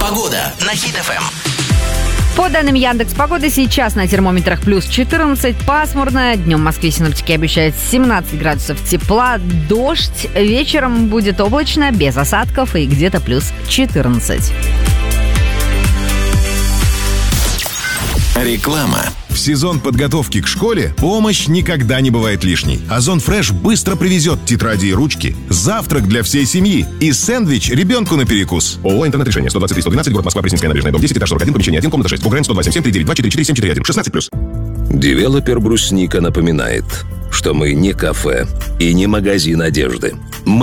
Погода на Хит FM. По данным Яндекс.Погоды, сейчас на термометрах плюс 14, пасмурно. Днем в Москве синоптики обещают 17 градусов тепла, дождь. Вечером будет облачно, без осадков и где-то плюс 14. Реклама. В сезон подготовки к школе помощь никогда не бывает лишней. Озон Фреш быстро привезет тетради и ручки, завтрак для всей семьи и сэндвич ребенку на перекус. ООО «Интернет-решение», 123-112, город Москва, Пресненская набережная, дом 10, этаж 41, помещение 1, комната 6, УГРН 127-392-44-741, 16+. Девелопер «Брусника» напоминает, что мы не кафе и не магазин одежды.